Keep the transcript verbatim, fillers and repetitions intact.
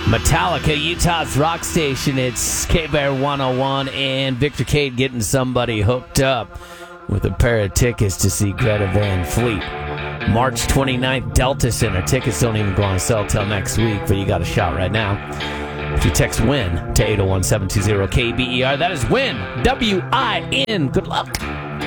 Metallica, Utah's rock station. It's K-Bear one oh one and Victor Cade getting somebody hooked up with a pair of tickets to see Greta Van Fleet. March twenty-ninth, Delta Center. Tickets don't even go on sale till next week, but you got a shot right now. If you text WIN to eight oh one seven two zero K B E R, that is WIN, W I N. Good luck.